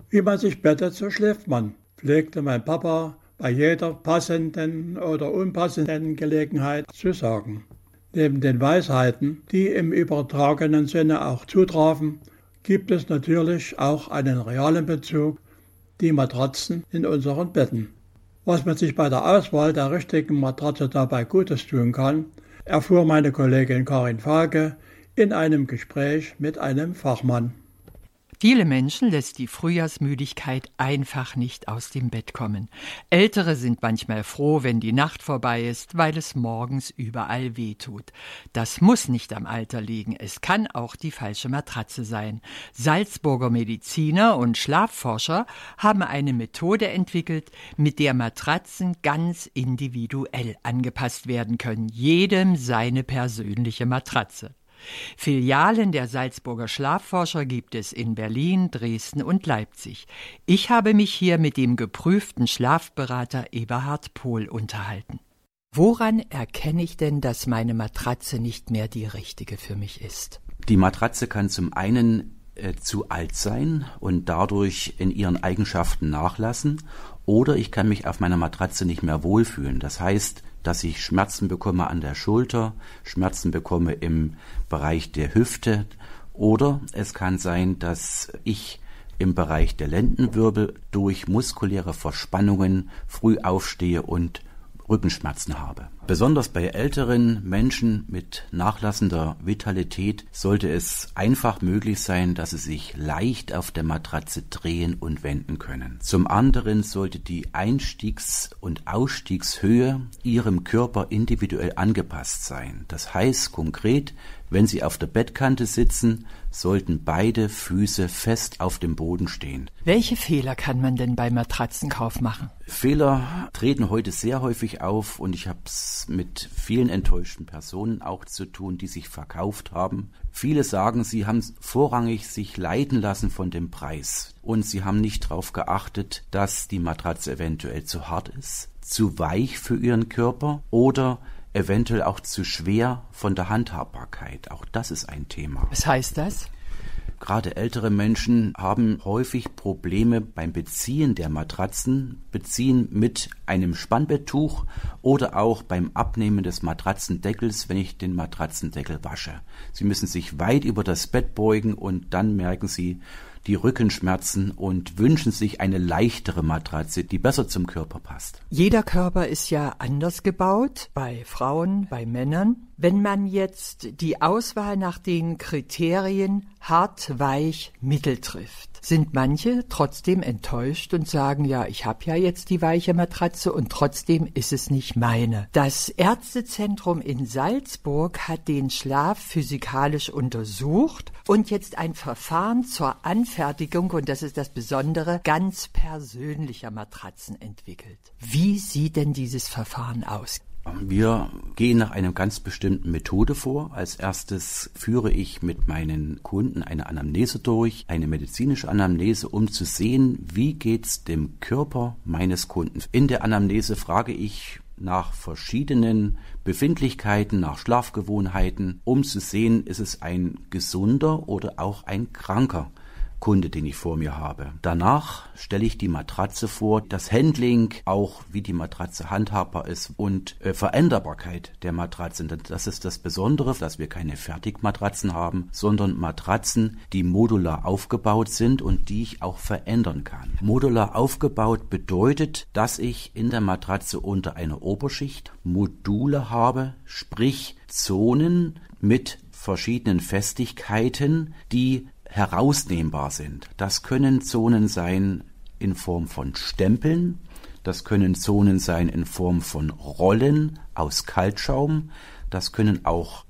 Wie man sich bettet, so schläft man, pflegte mein Papa bei jeder passenden oder unpassenden Gelegenheit zu sagen. Neben den Weisheiten, die im übertragenen Sinne auch zutrafen, gibt es natürlich auch einen realen Bezug, die Matratzen in unseren Betten. Was man sich bei der Auswahl der richtigen Matratze dabei Gutes tun kann, erfuhr meine Kollegin Karin Falke in einem Gespräch mit einem Fachmann. Viele Menschen lässt die Frühjahrsmüdigkeit einfach nicht aus dem Bett kommen. Ältere sind manchmal froh, wenn die Nacht vorbei ist, weil es morgens überall wehtut. Das muss nicht am Alter liegen, es kann auch die falsche Matratze sein. Salzburger Mediziner und Schlafforscher haben eine Methode entwickelt, mit der Matratzen ganz individuell angepasst werden können. Jedem seine persönliche Matratze. Filialen der Salzburger Schlafforscher gibt es in Berlin, Dresden und Leipzig. Ich habe mich hier mit dem geprüften Schlafberater Eberhard Pohl unterhalten. Woran erkenne ich denn, dass meine Matratze nicht mehr die richtige für mich ist? Die Matratze kann zum einen zu alt sein und dadurch in ihren Eigenschaften nachlassen, oder ich kann mich auf meiner Matratze nicht mehr wohlfühlen. Das heißt, dass ich Schmerzen bekomme an der Schulter, Schmerzen bekomme im Bereich der Hüfte, oder es kann sein, dass ich im Bereich der Lendenwirbel durch muskuläre Verspannungen früh aufstehe und Rückenschmerzen habe. Besonders bei älteren Menschen mit nachlassender Vitalität sollte es einfach möglich sein, dass sie sich leicht auf der Matratze drehen und wenden können. Zum anderen sollte die Einstiegs- und Ausstiegshöhe ihrem Körper individuell angepasst sein. Das heißt konkret, wenn Sie auf der Bettkante sitzen, sollten beide Füße fest auf dem Boden stehen. Welche Fehler kann man denn beim Matratzenkauf machen? Fehler treten heute sehr häufig auf und ich habe es mit vielen enttäuschten Personen auch zu tun, die sich verkauft haben. Viele sagen, sie haben vorrangig sich leiten lassen von dem Preis und sie haben nicht darauf geachtet, dass die Matratze eventuell zu hart ist, zu weich für ihren Körper oder eventuell auch zu schwer von der Handhabbarkeit. Auch das ist ein Thema. Was heißt das? Gerade ältere Menschen haben häufig Probleme beim Beziehen der Matratzen, beziehen mit einem Spannbetttuch oder auch beim Abnehmen des Matratzendeckels, wenn ich den Matratzendeckel wasche. Sie müssen sich weit über das Bett beugen und dann merken Sie die Rückenschmerzen und wünschen sich eine leichtere Matratze, die besser zum Körper passt. Jeder Körper ist ja anders gebaut, bei Frauen, bei Männern. Wenn man jetzt die Auswahl nach den Kriterien hart, weich, mittel trifft, sind manche trotzdem enttäuscht und sagen, ja, ich habe ja jetzt die weiche Matratze und trotzdem ist es nicht meine. Das Ärztezentrum in Salzburg hat den Schlaf physikalisch untersucht und jetzt ein Verfahren zur Anfertigung, und das ist das Besondere, ganz persönlicher Matratzen entwickelt. Wie sieht denn dieses Verfahren aus? Wir gehen nach einer ganz bestimmten Methode vor. Als erstes führe ich mit meinen Kunden eine Anamnese durch, eine medizinische Anamnese, um zu sehen, wie geht's dem Körper meines Kunden. In der Anamnese frage ich nach verschiedenen Befindlichkeiten, nach Schlafgewohnheiten, um zu sehen, ist es ein gesunder oder auch ein kranker Kunde, den ich vor mir habe. Danach stelle ich die Matratze vor, das Handling, auch wie die Matratze handhabbar ist und Veränderbarkeit der Matratze. Das ist das Besondere, dass wir keine Fertigmatratzen haben, sondern Matratzen, die modular aufgebaut sind und die ich auch verändern kann. Modular aufgebaut bedeutet, dass ich in der Matratze unter einer Oberschicht Module habe, sprich Zonen mit verschiedenen Festigkeiten, die herausnehmbar sind. Das können Zonen sein in Form von Stempeln, das können Zonen sein in Form von Rollen aus Kaltschaum, das können auch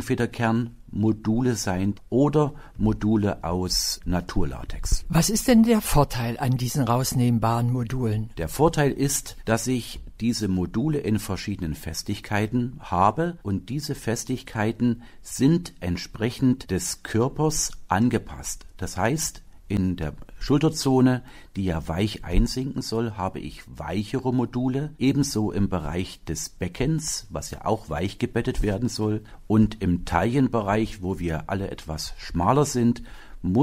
Taschenfederkernmodule sein oder Module aus Naturlatex. Was ist denn der Vorteil an diesen rausnehmbaren Modulen? Der Vorteil ist, dass ich diese Module in verschiedenen Festigkeiten habe und diese Festigkeiten sind entsprechend des Körpers angepasst. Das heißt, in der Schulterzone, die ja weich einsinken soll, habe ich weichere Module, ebenso im Bereich des Beckens, was ja auch weich gebettet werden soll, und im Taillenbereich, wo wir alle etwas schmaler sind, muss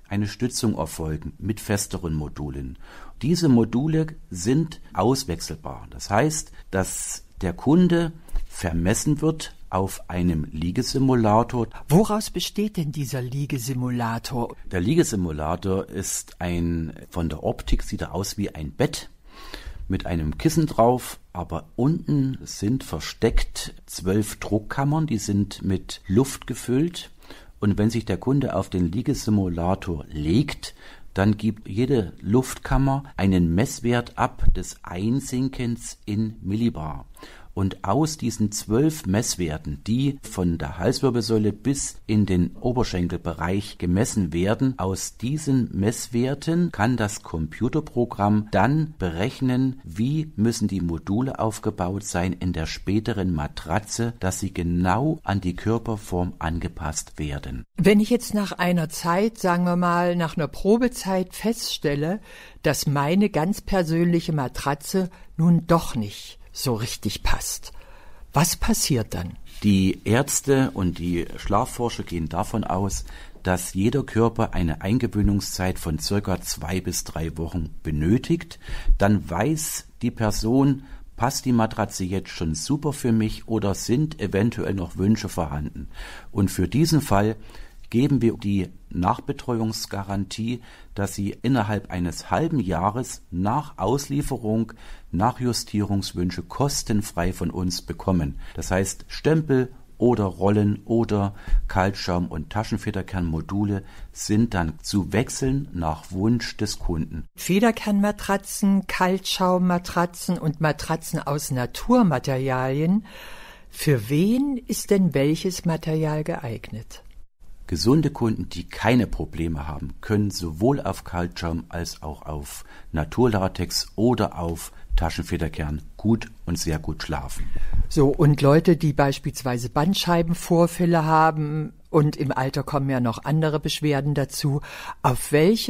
eine Stützung erfolgen mit festeren Modulen. Diese Module sind auswechselbar. Das heißt, dass der Kunde vermessen wird auf einem Liegesimulator. Woraus besteht denn dieser Liegesimulator? Der Liegesimulator ist von der Optik sieht er aus wie ein Bett mit einem Kissen drauf, aber unten sind versteckt 12 Druckkammern, die sind mit Luft gefüllt. Und wenn sich der Kunde auf den Liegesimulator legt, dann gibt jede Luftkammer einen Messwert ab des Einsinkens in Millibar. Und aus diesen 12 Messwerten, die von der Halswirbelsäule bis in den Oberschenkelbereich gemessen werden, aus diesen Messwerten kann das Computerprogramm dann berechnen, wie müssen die Module aufgebaut sein in der späteren Matratze, dass sie genau an die Körperform angepasst werden. Wenn ich jetzt nach einer Zeit, sagen wir mal nach einer Probezeit feststelle, dass meine ganz persönliche Matratze nun doch nicht so richtig passt. Was passiert dann? Die Ärzte und die Schlafforscher gehen davon aus, dass jeder Körper eine Eingewöhnungszeit von circa 2 bis 3 Wochen benötigt. Dann weiß die Person, passt die Matratze jetzt schon super für mich oder sind eventuell noch Wünsche vorhanden. Und für diesen Fall geben wir die Nachbetreuungsgarantie, dass Sie innerhalb eines halben Jahres nach Auslieferung Nachjustierungswünsche kostenfrei von uns bekommen. Das heißt, Stempel oder Rollen oder Kaltschaum- und Taschenfederkernmodule sind dann zu wechseln nach Wunsch des Kunden. Federkernmatratzen, Kaltschaummatratzen und Matratzen aus Naturmaterialien. Für wen ist denn welches Material geeignet? Gesunde Kunden, die keine Probleme haben, können sowohl auf Kaltschaum als auch auf Naturlatex oder auf Taschenfederkern gut und sehr gut schlafen. So, und Leute, die beispielsweise Bandscheibenvorfälle haben und im Alter kommen ja noch andere Beschwerden dazu, auf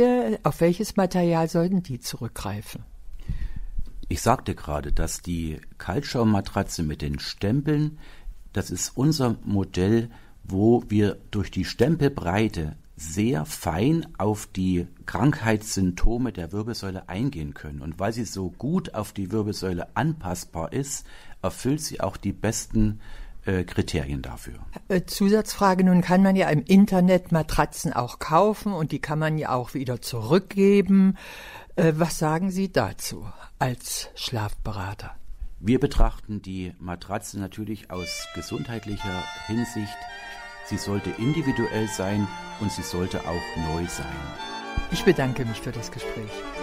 welches Material sollten die zurückgreifen? Ich sagte gerade, dass die Kaltschaummatratze mit den Stempeln, das ist unser Modell, wo wir durch die Stempelbreite sehr fein auf die Krankheitssymptome der Wirbelsäule eingehen können. Und weil sie so gut auf die Wirbelsäule anpassbar ist, erfüllt sie auch die besten Kriterien dafür. Zusatzfrage, nun kann man ja im Internet Matratzen auch kaufen und die kann man ja auch wieder zurückgeben. Was sagen Sie dazu als Schlafberater? Wir betrachten die Matratze natürlich aus gesundheitlicher Hinsicht. Sie sollte individuell sein und sie sollte auch neu sein. Ich bedanke mich für das Gespräch.